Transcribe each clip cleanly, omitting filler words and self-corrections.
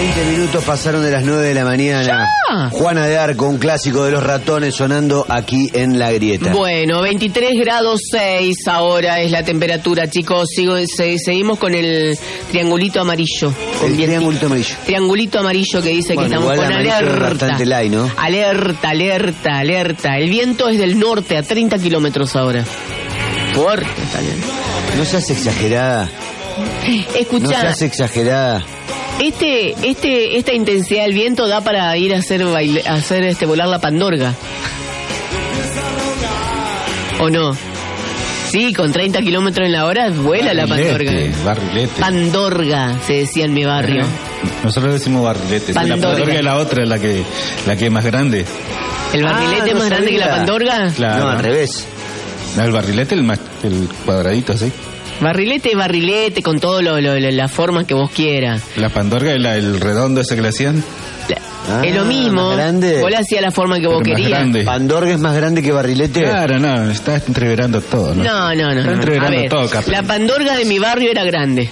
20 minutos pasaron de las 9 de la mañana. ¿Ya? Juana de Arco, un clásico de los ratones, sonando aquí en La Grieta. Bueno, 23 grados 6 ahora es la temperatura, chicos. Seguimos con el triangulito amarillo. El triangulito amarillo. Triangulito amarillo que dice que estamos con alerta. Bastante light, ¿no? Alerta, alerta, alerta. El viento es del norte a 30 kilómetros ahora. Fuerte también. No seas exagerada. Escuchá. No seas exagerada. Esta intensidad del viento da para ir a hacer volar la pandorga. ¿O no? Sí, con 30 kilómetros en la hora vuela la pandorga. Barrilete. Pandorga, se decía en mi barrio. Nosotros decimos barrilete. Pandorga. La pandorga es la otra, la que es más grande. ¿El barrilete es más grande que la pandorga? Claro. No, al revés. No, el barrilete el cuadradito, ¿sí? Barrilete, con todo la forma que vos quieras. La pandorga es el redondo ese que le hacían. Es lo mismo. más grande. Vos le hacías la forma que vos Pero más querías. grande. ¿Pandorga es más grande que barrilete? Claro, no, estás entreverando todo, ¿no? No. Está A entreverando ver, todo, Capri. la pandorga de mi barrio era grande.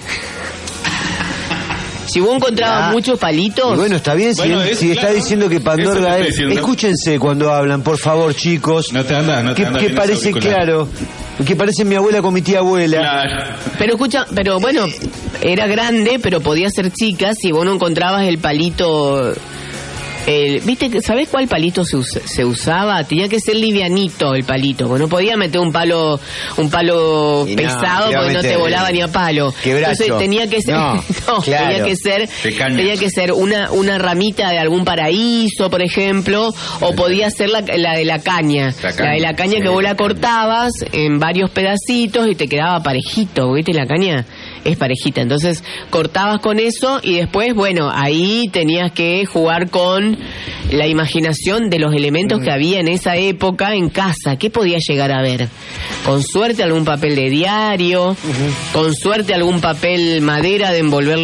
Si vos encontrabas muchos palitos... Y bueno, está bien, Bueno, si está claro, diciendo que Pandorga eso te es... estoy diciendo. Escúchense cuando hablan, por favor, chicos. No te anda que bien parece ese auricular. claro, que parece mi abuela con mi tía abuela. Claro. Pero bueno, era grande, pero podía ser chica si vos no encontrabas el palito... ¿Viste? ¿Sabés cuál palito se usaba? Tenía que ser livianito el palito, porque no podía meter un palo Y pesado porque no te volaba ni a palo. Quebracho. Entonces tenía que ser, No, claro. tenía que ser una ramita de algún paraíso, por ejemplo, o podía ser la de la caña. La de la caña que vos la cortabas en varios pedacitos y te quedaba parejito, ¿viste? La caña es parejita, entonces cortabas con eso y después, bueno, ahí tenías que jugar con la imaginación de los elementos que había en esa época en casa. ¿Qué podía llegar a ver? Con suerte algún papel de diario, con suerte algún papel madera de envolver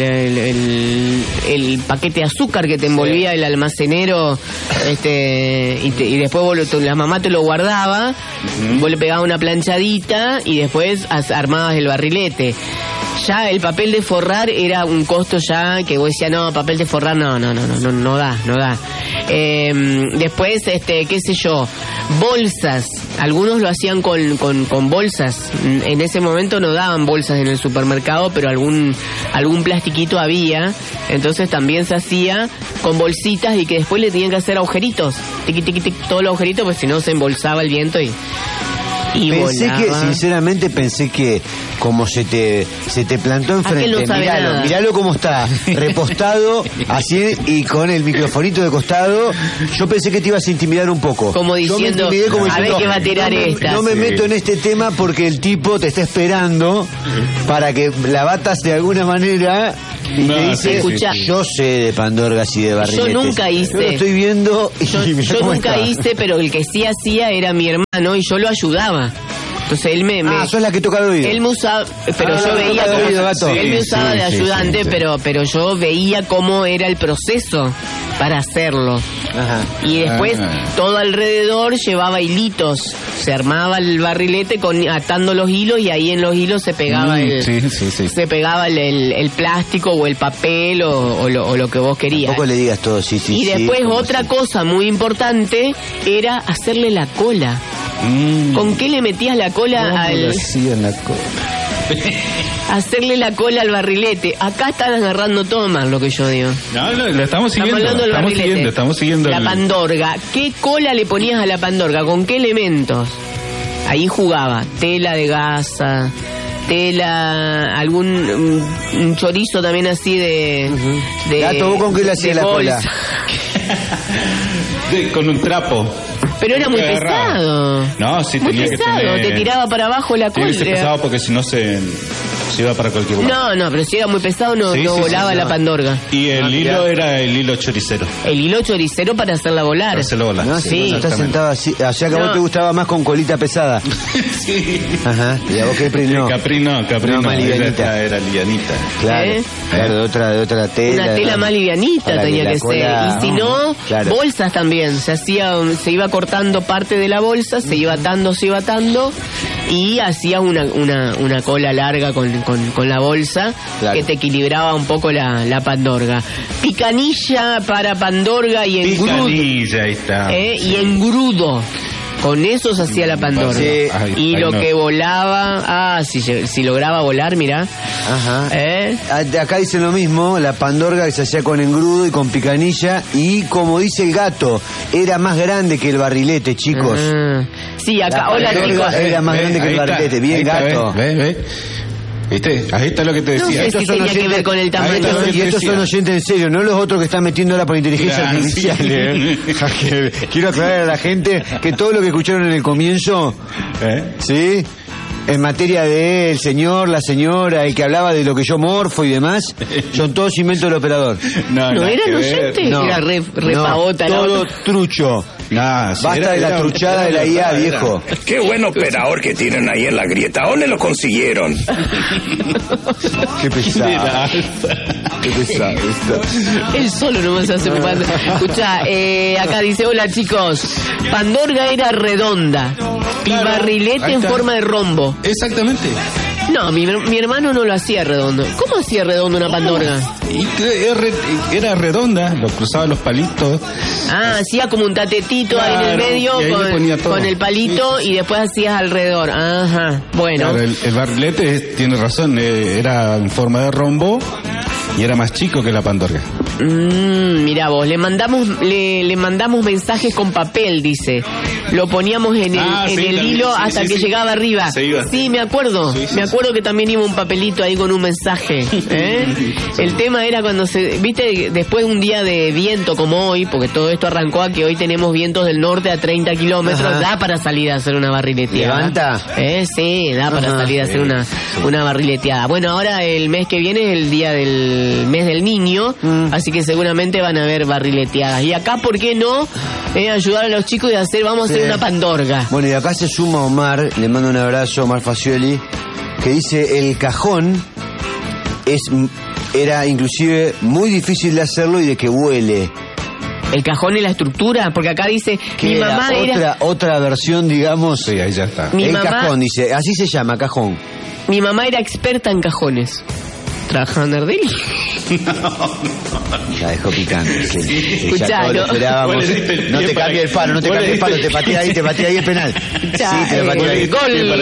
el paquete de azúcar que te envolvía el almacenero, y después la mamá te lo guardaba, vos le pegabas una planchadita y después armabas el barrilete. Ya el papel de forrar era un costo ya que vos decías, no, papel de forrar no da. Después, qué sé yo, bolsas. Algunos lo hacían con bolsas. En ese momento no daban bolsas en el supermercado, pero algún plastiquito había. Entonces también se hacía con bolsitas y que después le tenían que hacer agujeritos. Tiqui, tiqui, tiqui, todos los agujeritos, pues si no se embolsaba el viento y sinceramente pensé que como se te plantó enfrente, no miralo cómo está, repostado, así, y con el microfonito de costado, yo pensé que te ibas a intimidar un poco. Como diciendo, a ver qué va a tirar esta. No me meto en este tema porque el tipo te está esperando para que la batas de alguna manera y te dice, escucha, yo sé de pandorgas y de barriletes. Yo nunca hice. Yo lo estoy viendo y yo nunca hice, pero el que sí hacía era mi hermano y yo lo ayudaba. Entonces él sos la que toca de oído. Él me usaba, pero yo veía cómo, él me usaba de ayudante, pero yo veía cómo era el proceso para hacerlo. Ajá. Y después todo alrededor llevaba hilitos. Se armaba el barrilete atando los hilos y ahí en los hilos se pegaba se pegaba el plástico o el papel o lo que vos querías. Tampoco le digas todo, sí. Y después otra cosa muy importante era hacerle la cola. ¿Con qué le metías la cola hacerle la cola al barrilete? Acá están agarrando todo mal lo que yo digo. No, lo estamos siguiendo. Estamos siguiendo la pandorga. ¿Qué cola le ponías a la pandorga? ¿Con qué elementos? Ahí jugaba tela de gasa, un chorizo también así de Gato, ¿vos con qué le hacías la cola? Con un trapo. Pero era muy pesado. No, sí, muy tenía pesado, que tener... te tiraba para abajo la cola. Tiene que ser pesado porque si no se iba para cualquier lugar. No, pero si era muy pesado no volaba la pandorga. Y el hilo era el hilo choricero. El hilo choricero para hacerla volar. Para hacerla volar. No, sí. Estás sentado así, allá que a vos te gustaba más con colita pesada. Sí. Ajá. Y a vos Capri no. Capri no, más livianita. Era livianita. Claro, claro, de otra tela. Una tela más livianita tenía que ser. Y si no, bolsas también. Se iba cortando parte de la bolsa, se iba atando, y hacías una cola larga con la bolsa, claro, que te equilibraba un poco la pandorga. Picanilla para pandorga y engrudo. Picanilla, ahí está. Y engrudo. Con eso se hacía la pandorga. Sí. Y lo que volaba, si lograba volar, mirá. Ajá. Acá dicen lo mismo, la pandorga que se hacía con engrudo y con picanilla, y como dice el gato, era más grande que el barrilete, chicos. Sí, acá, hola chicos. Era más grande que el barrilete, bien gato. ¿Ves? ¿Viste? Ahí está lo que te decía. No sé si tenía que ver con el tamaño. Y estos son oyentes en serio, no los otros que están metiendo ahora por inteligencia artificial. Quiero aclarar a la gente que todo lo que escucharon en el comienzo, ¿sí? En materia del señor, la señora, el que hablaba de lo que yo morfo y demás, son todos inventos del operador. No eran oyentes, era re pavota. Todo trucho. Basta de la truchada de la IA, viejo. Qué buen operador que tienen ahí en la grieta. ¿Dónde lo consiguieron? Qué pesado. Qué pesado. Él solo no se hace preparando. Escuchá, acá dice, hola chicos, pandorga era redonda, claro, y barrilete en forma de rombo. Exactamente. No, mi hermano no lo hacía redondo. ¿Cómo hacía redondo una pandorga? Era redonda, lo cruzaba los palitos. Hacía como un tatetito, claro, ahí en el medio con el palito, y después hacías alrededor. Ajá, bueno. Claro, el barrilete tiene razón, era en forma de rombo y era más chico que la pandorga. Mirá vos, le mandamos mensajes con papel, dice. Lo poníamos en el hilo hasta que llegaba arriba. Sí, me acuerdo. Me acuerdo que también iba un papelito ahí con un mensaje. El tema era cuando viste, después de un día de viento como hoy, porque todo esto arrancó a que hoy tenemos vientos del norte a 30 kilómetros, da para salir a hacer una barrileteada. ¿Levanta? Sí, da para salir a hacer una barrileteada. Bueno, ahora el mes que viene es el día del mes del niño, así que seguramente van a haber barrileteadas. Y acá, ¿por qué no ayudar a los chicos y vamos a hacer una pandorga? Bueno, y acá se suma Omar, le mando un abrazo a Omar Facioli, que dice, el cajón era inclusive muy difícil de hacerlo y de que huele. El cajón y la estructura, porque acá dice que mi mamá era otra versión, digamos. Sí, ahí ya está. Cajón, dice, así se llama, cajón. Mi mamá era experta en cajones. ¿Trabajaba en Ardeli? Ya dejó picante. Escuchá, ya todos lo esperábamos. No te cambie el palo, te patea ahí el penal. Ya, sí, te lo patea ahí.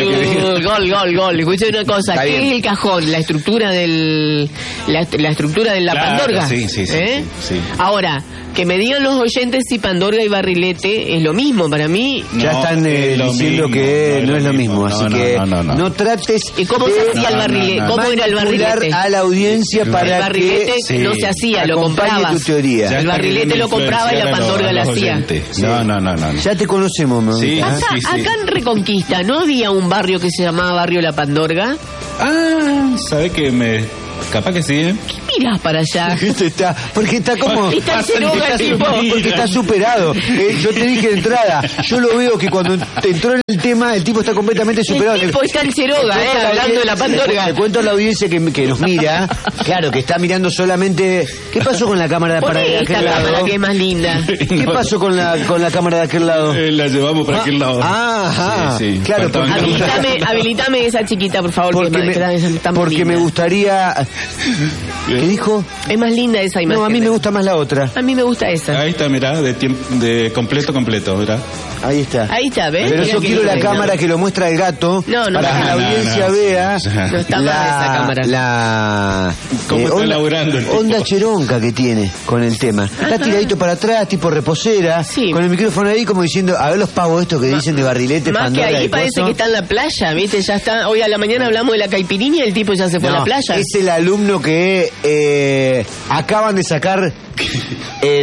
Gol. Escucha una cosa, ¿qué es el cajón? La estructura de la pandorga. Sí. Ahora, que me digan los oyentes si pandorga y barrilete es lo mismo. Para mí ya están diciendo que no es lo mismo, así que no trates. ¿Y cómo se hacía el barrilete? ¿Cómo era el barrilete? A la audiencia para el barrilete no se hacía, lo comprabas. Tu teoría. El barrilete lo compraba y la pandorga la hacía. No. Ya te conocemos, mamá. Sí, acá en Reconquista no había un barrio que se llamaba Barrio La Pandorga. ¿Sabe que capaz que sí, ¿eh? ¿Qué mirás para allá? Porque está como... Está porque está superado. Yo te dije de entrada, yo lo veo que cuando te entró en el tema, el tipo está completamente superado. El tipo está en Ceroga, hablando de la pandorga. Le cuento a la audiencia que nos mira, claro, que está mirando solamente... ¿Qué pasó con la cámara para de aquel lado? Cámara que es más linda. ¿Qué pasó con la cámara de aquel lado? La llevamos para aquel lado. Sí. Claro, habilitame esa chiquita, por favor. Porque me gustaría... ¿Qué dijo? Es más linda esa imagen. No, a mí me gusta más la otra. A mí me gusta esa. Ahí está, mirá, de completo, mirá. Ahí está, ¿ves? Pero yo quiero la cámara que lo muestra el gato para que la audiencia vea no está mal esa cámara. La onda cheronca que tiene con el tema. Está tiradito para atrás, tipo reposera, con el micrófono ahí como diciendo, a ver los pavos estos que dicen de barrilete, más pandorga, que ahí parece que está en la playa, ¿viste? Ya está. Hoy a la mañana hablamos de la caipirinha y el tipo ya se fue a la playa. Es el alumno que acaban de sacar en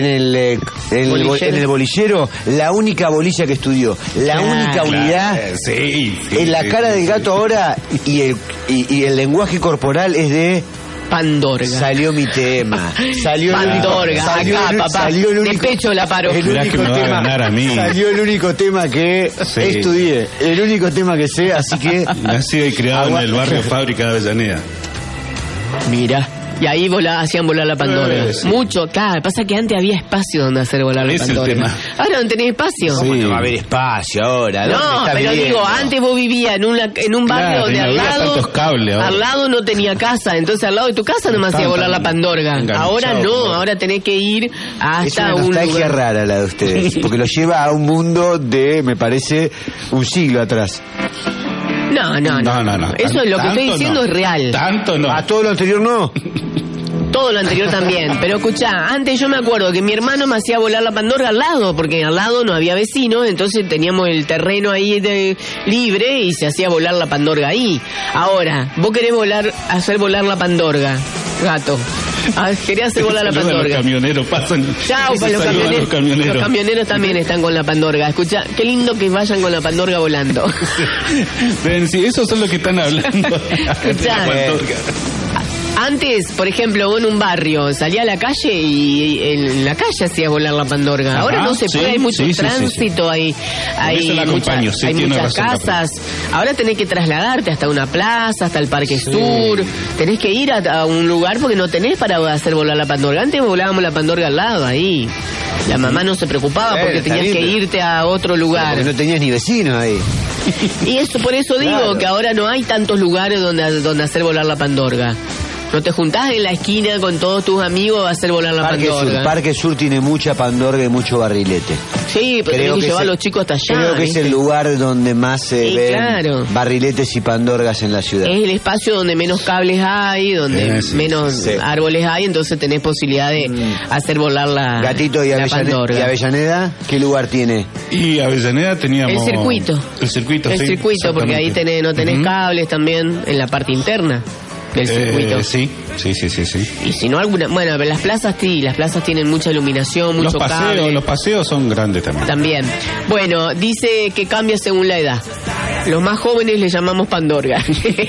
el bolillero la única bolilla que estudió, la única unidad. En la cara del gato ahora y el lenguaje corporal es de pandorga. Salió mi tema. Pandorga. Papá. Salió el único, de pecho la paro. Salió el único tema que estudié. El único tema que sé, así que... Nacido y criado en el barrio Fábrica de Avellaneda. Mira. Y ahí hacían volar la Pandorga. Sí. Mucho, claro. Pasa que antes había espacio donde hacer volar la Es el Pandorga. tema. Ahora no tenés espacio. Sí. No va a haber espacio ahora. ¿Dónde No, está pero viviendo? digo, antes vos vivías en un barrio Claro, donde y no al había lado, tantos cables ahora. al lado no tenía casa, entonces al lado de tu casa no me hacía Estaban volar la tan Pandorga. enganchados, Ahora no, ¿no? ahora tenés que ir Es hasta una un nostalgia lugar. rara la de ustedes, porque lo lleva a un mundo de, me parece, un siglo atrás. No. No. Eso es lo que estoy Tanto diciendo no. es real. Tanto no. A todo lo anterior no. Todo lo anterior también. Pero escuchá, antes yo me acuerdo que mi hermano me hacía volar la Pandorga al lado, porque al lado no había vecinos, entonces teníamos el terreno ahí libre y se hacía volar la Pandorga ahí. Ahora, vos querés hacer volar la Pandorga, gato. Querés hacer volar la Saludan Pandorga. Los camioneros pasan. Chao, Se para los saludan camioneros. los camioneros. Los camioneros también están con la Pandorga. Escucha, qué lindo que vayan con la Pandorga volando. Ven, sí, esos son los que están hablando. Escuchá. La Pandorga. Antes, por ejemplo, vos en un barrio salía a la calle y en la calle hacía volar la Pandorga. Ajá, Ahora no se puede, sí, hay mucho sí, sí, tránsito, eso hay la acompaño, sí, hay tiene muchas razón, casas. Ahora tenés que trasladarte hasta una plaza, hasta el Parque Sur. Tenés que ir a un lugar porque no tenés para hacer volar la Pandorga. Antes volábamos la Pandorga al lado, ahí. La mamá no se preocupaba porque está tenías que lindo. irte a otro lugar. Porque no tenías ni vecinos ahí. Y eso, por eso digo Claro. que ahora no hay tantos lugares donde hacer volar la Pandorga. No te juntás en la esquina con todos tus amigos a hacer volar la Pandorga. Parque Sur tiene mucha Pandorga y mucho barrilete. Sí, pero tenés que llevar a los chicos hasta allá. Creo que ¿viste? es el lugar donde más se Sí, ven claro. barriletes y pandorgas en la ciudad. Es el espacio donde menos cables hay, donde Sí, menos sí. árboles hay, entonces tenés posibilidad de hacer volar la Gatito y, la Pandorga. Avellaneda, ¿qué lugar tiene? Y Avellaneda teníamos... El circuito. El circuito, El sí, circuito, porque ahí exactamente. no tenés Ujú. cables también en la parte interna del circuito. Sí. Y si no bueno, pero las plazas sí, las plazas tienen mucha iluminación, mucho cable. Los paseos son grandes también. También. Bueno, dice que cambia según la edad. Los más jóvenes le llamamos Pandorga.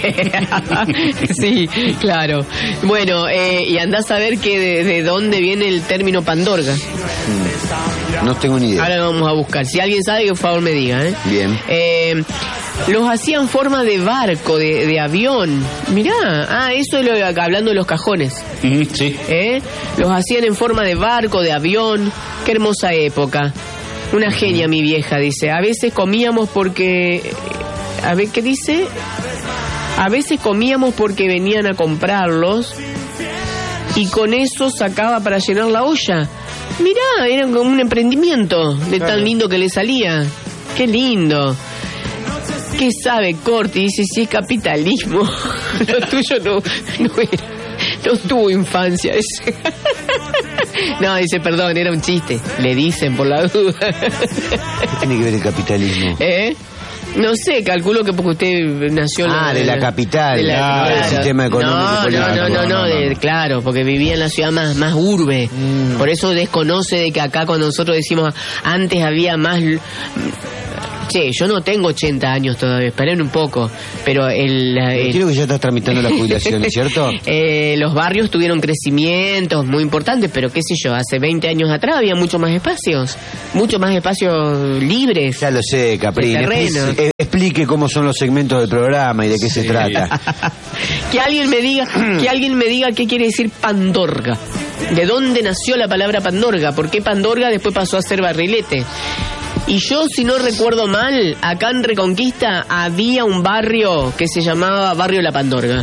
Sí, claro. Bueno, y andás a ver que de dónde viene el término Pandorga. No tengo ni idea. Ahora lo vamos a buscar. Si alguien sabe, que por favor me diga. Bien. Los hacían forma de barco, de avión. Mirá, eso es hablando de los cajones. Sí. Los hacían en forma de barco, de avión. Qué hermosa época. Una genia mi vieja, dice. A veces comíamos porque... A ver, ¿qué dice? A veces comíamos porque venían a comprarlos y con eso sacaba para llenar la olla. Mirá, era como un emprendimiento de tan lindo que le salía. Qué lindo. ¿Qué sabe Corti? Dice, si es capitalismo. Lo tuyo no era. No tuvo infancia. No, dice, perdón, era un chiste. Le dicen por la duda. ¿Qué tiene que ver el capitalismo? No sé, calculo que porque usted nació en de la capital, del sistema económico político. No, claro, porque vivía en la ciudad más urbe. Por eso desconoce de que acá cuando nosotros decimos antes había más... Che, yo no tengo 80 años todavía, esperen un poco, pero Creo que ya estás tramitando la jubilación, ¿es cierto? los barrios tuvieron crecimientos muy importantes, pero qué sé yo, hace 20 años atrás había mucho más espacios libres. Ya lo sé, Capri. De terreno. Explique cómo son los segmentos del programa y de qué se trata. Que alguien me diga qué quiere decir Pandorga. ¿De dónde nació la palabra Pandorga? ¿Por qué Pandorga después pasó a ser barrilete? Y yo, si no recuerdo mal, acá en Reconquista había un barrio que se llamaba Barrio La Pandorga.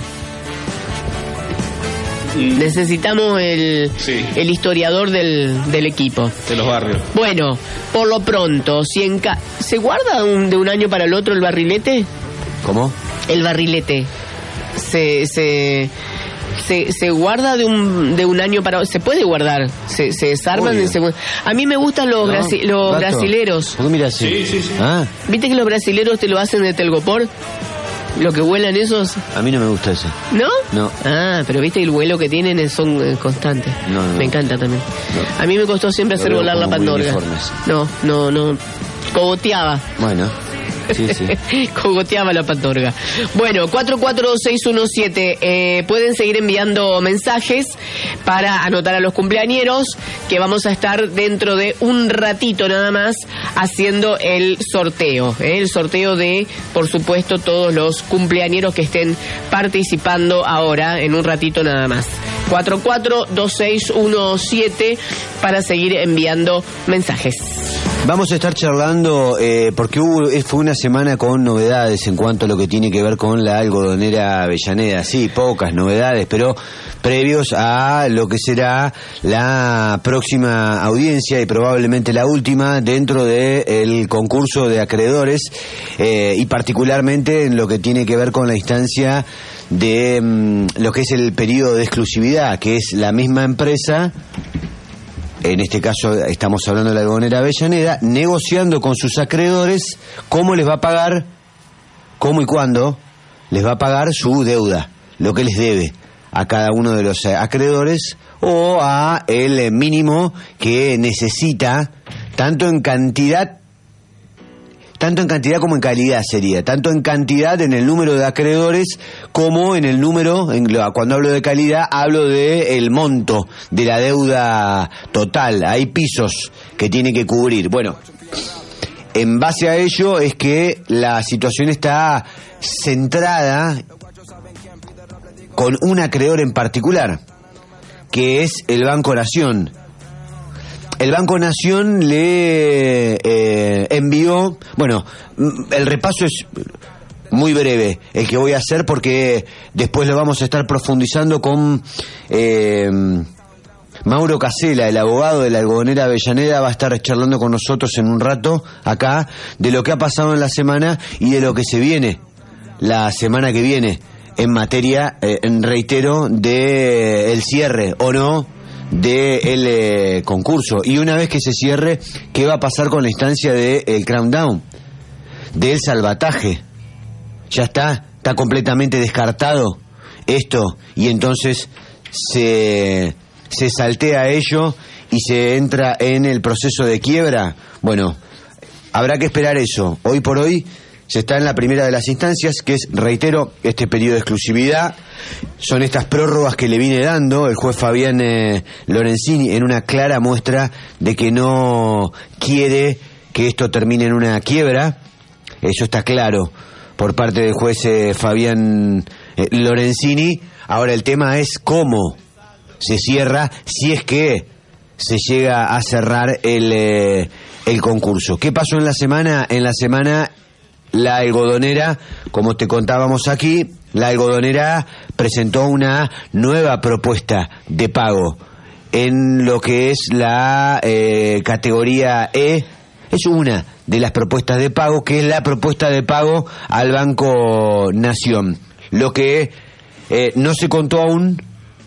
Necesitamos el historiador del equipo. De los barrios. Bueno, por lo pronto, ¿se guarda de un año para el otro el barrilete? ¿Cómo? El barrilete. Se guarda de un año para otro. Se puede guardar. Se desarman. A mí me gustan los brasileros. ¿Por qué mira así? Sí. Ah, ¿Viste que los brasileros te lo hacen de telgopor? Lo que vuelan esos. a mí no me gusta eso. ¿No? No. Ah, pero viste el vuelo que tienen son constantes. No. Me encanta también. No. A mí me costó siempre Lo hacer veo volar la como muy Pandorga. uniformes. No. Cogoteaba. Bueno. Sí. Cogoteaba la Pandorga. Bueno, 44617. Pueden seguir enviando mensajes para anotar a los cumpleañeros, que vamos a estar dentro de un ratito nada más haciendo el sorteo. El sorteo de, por supuesto, todos los cumpleañeros que estén participando ahora en un ratito nada más. 442617 para seguir enviando mensajes. Vamos a estar charlando porque fue una semana con novedades en cuanto a lo que tiene que ver con la algodonera Avellaneda. Sí, pocas novedades, pero previos a lo que será la próxima audiencia y probablemente la última dentro del concurso de acreedores y particularmente en lo que tiene que ver con la instancia de lo que es el periodo de exclusividad, que es la misma empresa. En este caso estamos hablando de la algodonera Avellaneda, negociando con sus acreedores cómo les va a pagar, cómo y cuándo les va a pagar su deuda, lo que les debe a cada uno de los acreedores o a el mínimo que necesita, tanto en cantidad como en calidad sería, tanto en cantidad en el número de acreedores como en el número, cuando hablo de calidad hablo de el monto de la deuda total. Hay pisos que tiene que cubrir. Bueno, en base a ello es que la situación está centrada con un acreedor en particular, que es el Banco Nación. El Banco Nación le envió, bueno, el repaso es muy breve el que voy a hacer porque después lo vamos a estar profundizando con Mauro Casela, el abogado de la algodonera Avellaneda, va a estar charlando con nosotros en un rato acá de lo que ha pasado en la semana y de lo que se viene la semana que viene en materia, reitero, de el cierre o no del concurso. Y una vez que se cierre, ¿qué va a pasar con la instancia del countdown, del salvataje? Ya está completamente descartado esto y entonces se saltea ello y se entra en el proceso de quiebra. Bueno, habrá que esperar eso. Hoy por hoy se está en la primera de las instancias, que es, reitero, este periodo de exclusividad. Son estas prórrogas que le viene dando el juez Fabián Lorenzini en una clara muestra de que no quiere que esto termine en una quiebra. Eso está claro por parte del juez Fabián Lorenzini. Ahora el tema es cómo se cierra, si es que se llega a cerrar el concurso. ¿Qué pasó en la semana? En la semana la algodonera, como te contábamos aquí, la algodonera presentó una nueva propuesta de pago en lo que es la categoría E. Es una de las propuestas de pago, que es la propuesta de pago al Banco Nación. Lo que no se contó aún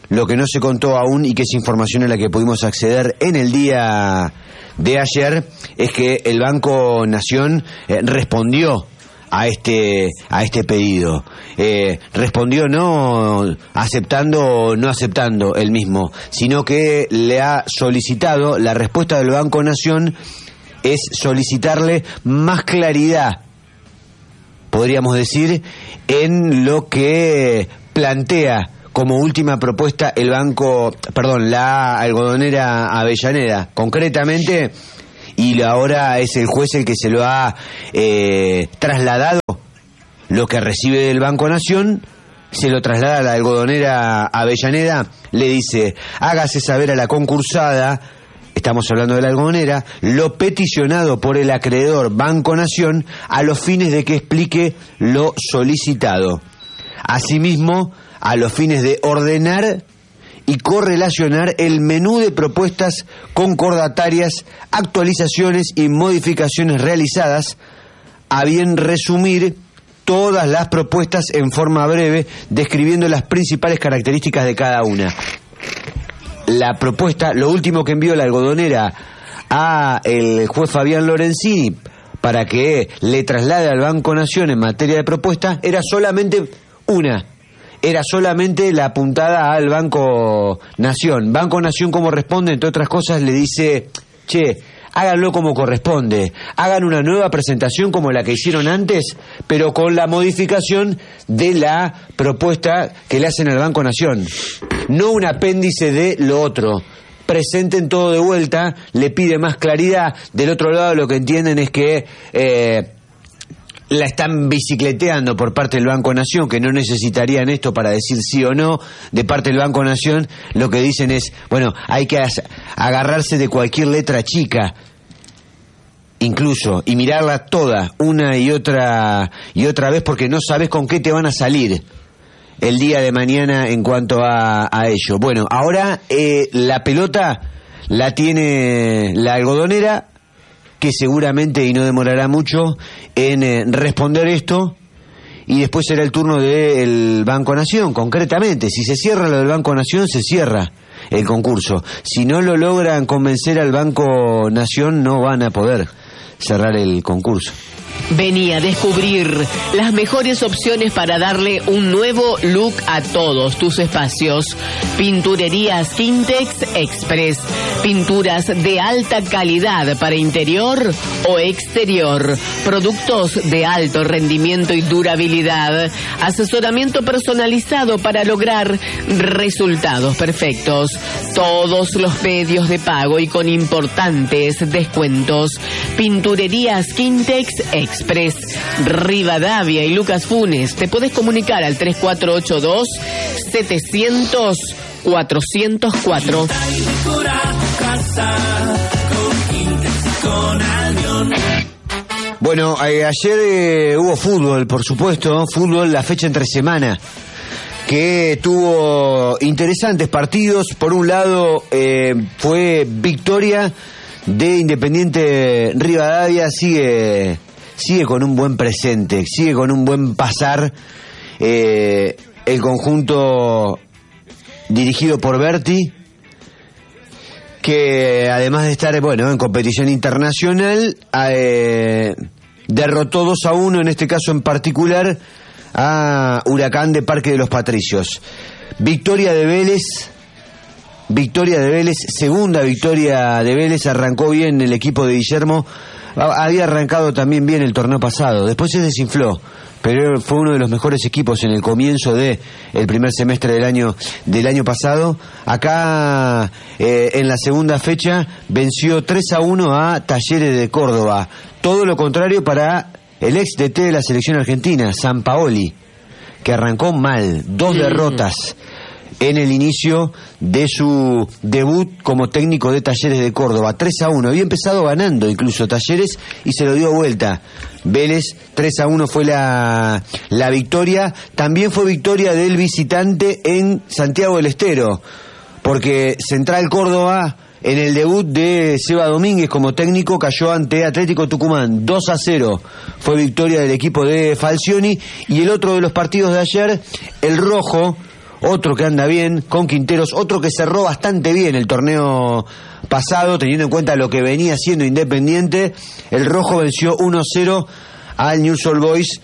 y que es información a la que pudimos acceder en el día de ayer, es que el Banco Nación respondió a este pedido. Respondió no aceptando o no aceptando el mismo, sino que le ha solicitado, la respuesta del Banco Nación es solicitarle más claridad, podríamos decir, en lo que plantea como última propuesta la algodonera Avellaneda, concretamente, y ahora es el juez el que se lo ha trasladado, lo que recibe del Banco Nación, se lo traslada a la algodonera Avellaneda, le dice, hágase saber a la concursada, estamos hablando de la algodonera, lo peticionado por el acreedor Banco Nación a los fines de que explique lo solicitado. Asimismo, a los fines de ordenar y correlacionar el menú de propuestas concordatarias, actualizaciones y modificaciones realizadas, a bien resumir todas las propuestas en forma breve, describiendo las principales características de cada una. La propuesta, lo último que envió la algodonera a el juez Fabián Lorenzini para que le traslade al Banco Nación en materia de propuestas, era solamente una. Era solamente la apuntada al Banco Nación. Banco Nación, como responde, entre otras cosas, le dice, che, háganlo como corresponde, hagan una nueva presentación como la que hicieron antes, pero con la modificación de la propuesta que le hacen al Banco Nación, no un apéndice de lo otro. Presenten todo de vuelta, le pide más claridad. Del otro lado lo que entienden es que la están bicicleteando por parte del Banco Nación, que no necesitarían esto para decir sí o no. De parte del Banco Nación lo que dicen es, bueno, hay que agarrarse de cualquier letra chica, incluso, y mirarla toda, una y otra vez, porque no sabes con qué te van a salir el día de mañana en cuanto a ello. Bueno, ahora la pelota la tiene la algodonera, que seguramente, y no demorará mucho en responder esto, y después será el turno del Banco Nación. Concretamente, si se cierra lo del Banco Nación, se cierra el concurso. Si no lo logran convencer al Banco Nación, no van a poder cerrar el concurso. Vení a descubrir las mejores opciones para darle un nuevo look a todos tus espacios. Pinturerías Quintex Express. Pinturas de alta calidad para interior o exterior. Productos de alto rendimiento y durabilidad. Asesoramiento personalizado para lograr resultados perfectos. Todos los medios de pago y con importantes descuentos. Pinturerías Quintex Express, Rivadavia y Lucas Funes. Te podés comunicar al 3482-700-404. Bueno, ayer hubo fútbol, por supuesto, fútbol, la fecha entre semana, que tuvo interesantes partidos. Por un lado, fue victoria de Independiente Rivadavia, sigue con un buen presente, sigue con un buen pasar, el conjunto dirigido por Berti, que además de estar en competición internacional, derrotó 2-1, en este caso en particular, a Huracán de Parque de los Patricios. Victoria de Vélez, segunda victoria de Vélez. Arrancó bien el equipo de Guillermo, había arrancado también bien el torneo pasado, después se desinfló, pero fue uno de los mejores equipos en el comienzo de el primer semestre del año pasado. Acá en la segunda fecha venció 3-1 a Talleres de Córdoba. Todo lo contrario para el ex DT de la selección argentina, Sampaoli, que arrancó mal, 2 derrotas en el inicio de su debut como técnico de Talleres de Córdoba. 3-1, había empezado ganando incluso Talleres y se lo dio vuelta Vélez. 3-1 fue la victoria. También fue victoria del visitante en Santiago del Estero, porque Central Córdoba, en el debut de Seba Domínguez como técnico, cayó ante Atlético Tucumán 2-0. Fue victoria del equipo de Falcioni. Y el otro de los partidos de ayer, el Rojo, otro que anda bien, con Quinteros, otro que cerró bastante bien el torneo pasado, teniendo en cuenta lo que venía siendo Independiente. El Rojo venció 1-0 al Newell's Old Boys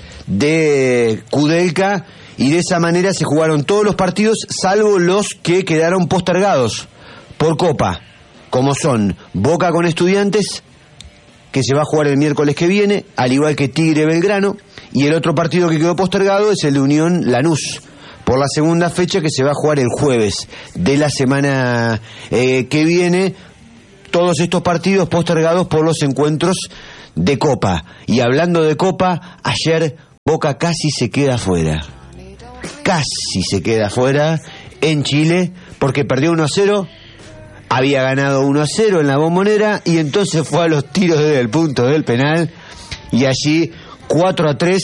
de Kudelka, y de esa manera se jugaron todos los partidos, salvo los que quedaron postergados por Copa, como son Boca con Estudiantes, que se va a jugar el miércoles que viene, al igual que Tigre Belgrano, y el otro partido que quedó postergado es el de Unión Lanús, por la segunda fecha, que se va a jugar el jueves de la semana que viene. Todos estos partidos postergados por los encuentros de Copa. Y hablando de Copa, ayer Boca casi se queda fuera. Casi se queda fuera en Chile, porque perdió 1-0, había ganado 1-0 en la Bombonera, y entonces fue a los tiros desde el punto del penal, y allí 4-3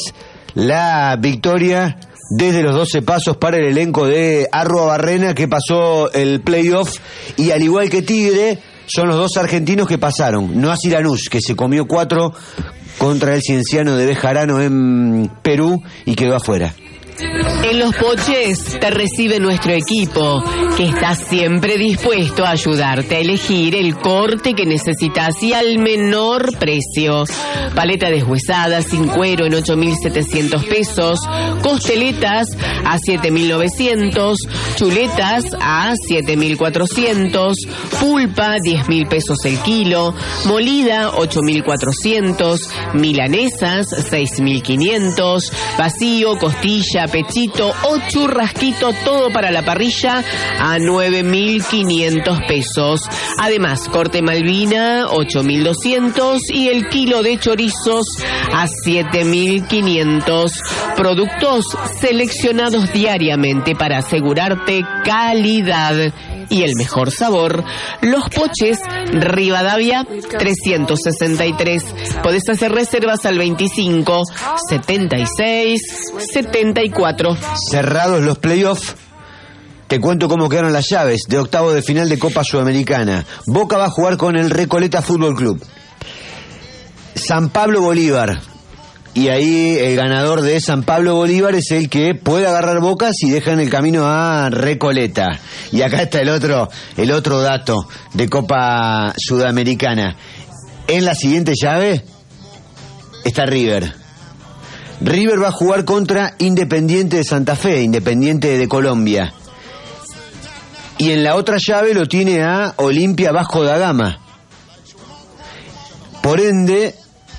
la victoria desde los 12 pasos para el elenco de Arrua Barrena, que pasó el playoff, y al igual que Tigre, son los dos argentinos que pasaron. No así Lanús, que se comió 4 contra el Cienciano de Bejarano en Perú y quedó afuera. En Los Poches te recibe nuestro equipo, que está siempre dispuesto a ayudarte a elegir el corte que necesitas y al menor precio. Paleta deshuesada sin cuero en 8.700 pesos, costeletas a 7.900, chuletas a 7.400, pulpa 10.000 pesos el kilo, molida 8.400, milanesas 6.500, vacío, costilla, pechito o churrasquito, todo para la parrilla a 9.500 pesos. Además, corte Malvina 8.200 y el kilo de chorizos a 7.500. Productos seleccionados diariamente para asegurarte calidad y el mejor sabor. Los Poches, Rivadavia 363. Podés hacer reservas al 25 76 74. Cerrados los playoffs. Te cuento cómo quedaron las llaves de octavo de final de Copa Sudamericana. Boca va a jugar con el Recoleta Fútbol Club. San Pablo Bolívar. Y ahí el ganador de San Pablo Bolívar es el que puede agarrar Boca si deja en el camino a Recoleta. Y acá está el otro dato de Copa Sudamericana. En la siguiente llave está River. River va a jugar contra Independiente de Santa Fe, Independiente de Colombia. Y en la otra llave lo tiene a Olimpia Vasco da Gama. Por ende,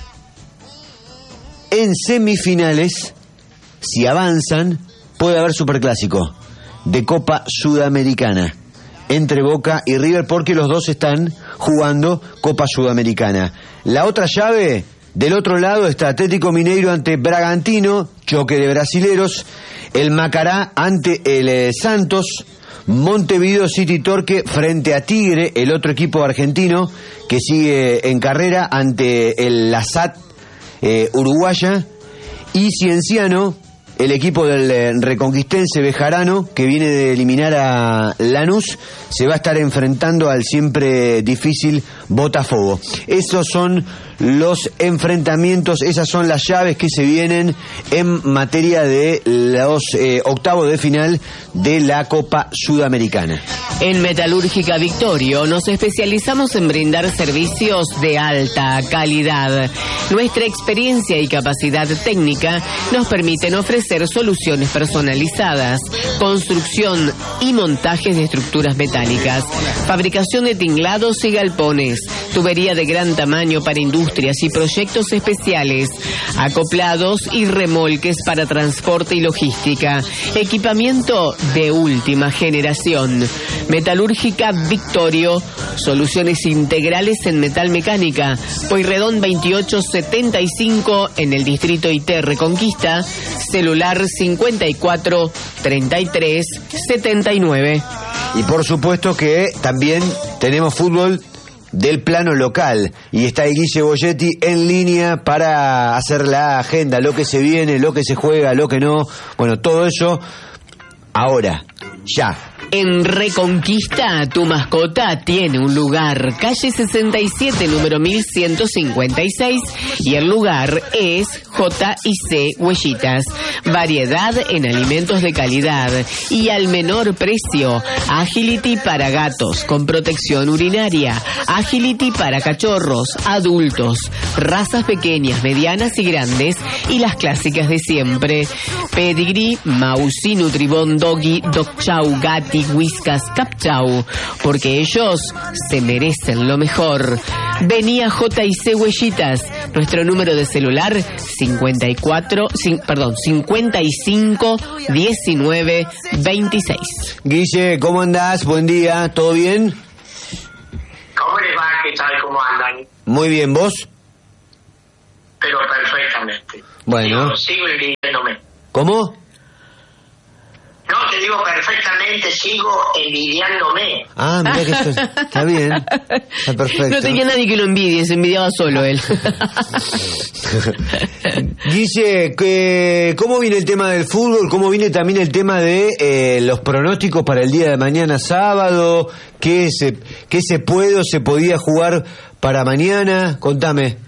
en semifinales, si avanzan, puede haber superclásico de Copa Sudamericana entre Boca y River, porque los dos están jugando Copa Sudamericana. La otra llave, del otro lado, está Atlético Mineiro ante Bragantino, choque de brasileros, el Macará ante el Santos, Montevideo City Torque frente a Tigre, el otro equipo argentino que sigue en carrera, ante el Lasat uruguaya, y Cienciano, el equipo del reconquistense Bejarano, que viene de eliminar a Lanús, se va a estar enfrentando al siempre difícil Botafogo. Esos son los enfrentamientos, esas son las llaves que se vienen en materia de los octavos de final de la Copa Sudamericana. En Metalúrgica Victorio nos especializamos en brindar servicios de alta calidad. Nuestra experiencia y capacidad técnica nos permiten ofrecer soluciones personalizadas, construcción y montajes de estructuras metálicas, fabricación de tinglados y galpones, tubería de gran tamaño para industrias y proyectos especiales, acoplados y remolques para transporte y logística, equipamiento de última generación. Metalúrgica Victorio, soluciones integrales en metal mecánica, Pueyrredón 2875 en el distrito IT Reconquista, celular 54 33 79. Y por supuesto que también tenemos fútbol del plano local, y está el Guille Boyetti en línea para hacer la agenda, lo que se viene, lo que se juega, lo que no, bueno, todo eso ahora, ya. En Reconquista, tu mascota tiene un lugar. Calle 67, número 1156. Y el lugar es J&C Huellitas. Variedad en alimentos de calidad y al menor precio. Agility para gatos con protección urinaria. Agility para cachorros, adultos, razas pequeñas, medianas y grandes. Y las clásicas de siempre. Pedigree, Mausi, Nutribón, Doggy, Dog Chow, Gatti, Whiskas, Capchau, porque ellos se merecen lo mejor. Vení a J&C Huellitas. Nuestro número de celular 55 19 26. Guille, ¿cómo andás? Buen día, ¿todo bien? ¿Cómo les va? ¿Qué tal? ¿Cómo andan? Muy bien, ¿vos? Pero perfectamente. Bueno. Sigo envidiándome. ¿Cómo? No, te digo perfectamente, sigo envidiándome. Ah, mirá que está bien, está perfecto. No tenía nadie que lo envidie, se envidiaba solo él. Guille, ¿cómo viene el tema del fútbol? ¿Cómo viene también el tema de los pronósticos para el día de mañana sábado? ¿Qué se puede o se podía jugar para mañana? Contame.